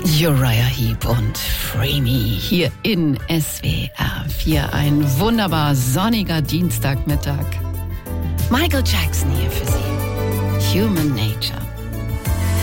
Uriah Heep und Free Me hier in SWR 4. Ein wunderbar sonniger Dienstagmittag. Michael Jackson hier für Sie. Human Nature.